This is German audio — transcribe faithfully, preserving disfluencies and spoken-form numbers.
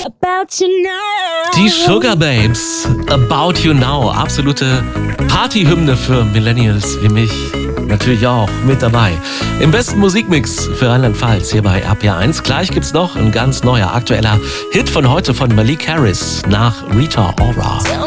Die Sugar Babes, About You Now. Absolute Partyhymne für Millennials wie mich. Natürlich auch mit dabei. Im besten Musikmix für Rheinland-Pfalz hier bei R P R eins. Gleich gibt's noch ein ganz neuer, aktueller Hit von heute von Malik Harris nach Rita Ora.